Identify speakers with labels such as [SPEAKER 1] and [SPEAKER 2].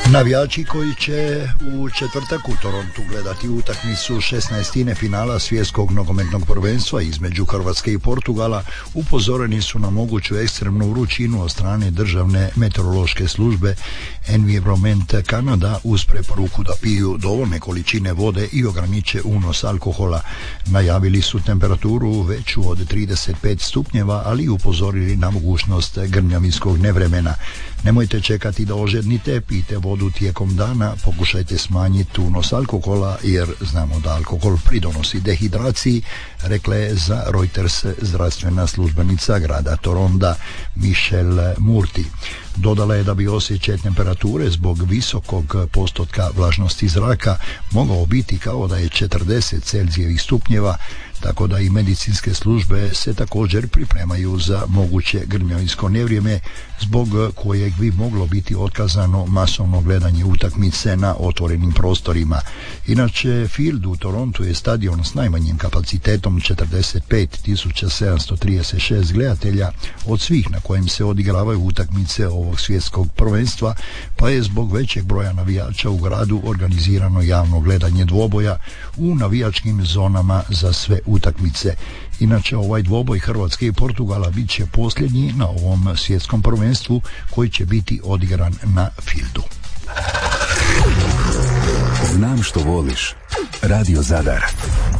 [SPEAKER 1] Navijači koji će u četvrtak u Torontu gledati utakmicu 16. finala svjetskog nogometnog prvenstva između Hrvatske i Portugala upozoreni su na moguću ekstremnu vrućinu od strane državne meteorološke službe Environment Canada uz preporuku da piju dovoljne količine vode i ograniče unos alkohola. Najavili su temperaturu veću od 35 stupnjeva, ali i upozorili na mogućnost grmljavinskog nevremena. Nemojte čekati da ožednite, pijte vodu tijekom dana, pokušajte smanjiti unos alkohola jer znamo da alkohol pridonosi dehidraciji, rekla je za Reuters zdravstvena službenica grada Toronta Michelle Murti. Dodala je da bi osjećaj temperature zbog visokog postotka vlažnosti zraka mogao biti kao da je 40 Celzijevih stupnjeva, tako da i medicinske službe se također pripremaju za moguće grmljavinsko nevrijeme zbog kojeg bi moglo biti otkazano masovno gledanje utakmice na otvorenim prostorima. Inače, Field u Torontu je stadion s najmanjim kapacitetom 45.736 gledatelja od svih na kojem se odigravaju utakmice ovog svjetskog prvenstva, pa je zbog većeg broja navijača u gradu organizirano javno gledanje dvoboja u navijačkim zonama za sve utakmice. Inače, ovaj dvoboj Hrvatske i Portugala bit će posljednji na ovom svjetskom prvenstvu koji će biti odigran na Fieldu.
[SPEAKER 2] Znam što voliš. Radio Zadar.